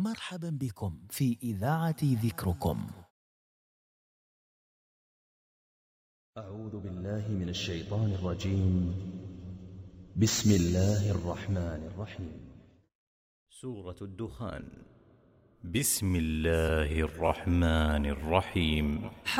مرحبا بكم في إذاعة ذكركم. أعوذ بالله من الشيطان الرجيم. بسم الله الرحمن الرحيم. سورة الدخان. بسم الله الرحمن الرحيم.